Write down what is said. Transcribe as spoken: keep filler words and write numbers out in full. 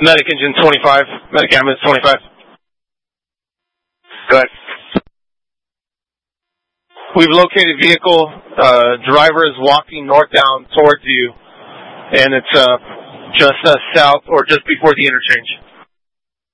Medic engine twenty-five. Medic ambulance twenty-five. Go ahead. We've located vehicle. Uh, driver is walking northbound towards you, and it's uh, just uh, south or just before the interchange.